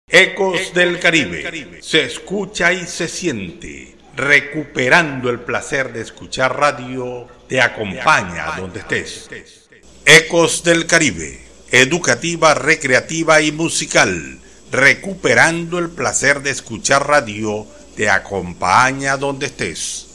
Ecos del Caribe, se escucha y se siente, recuperando el placer de escuchar radio, te acompaña donde estés. Ecos del Caribe, educativa, recreativa y musical, recuperando el placer de escuchar radio, te acompaña donde estés.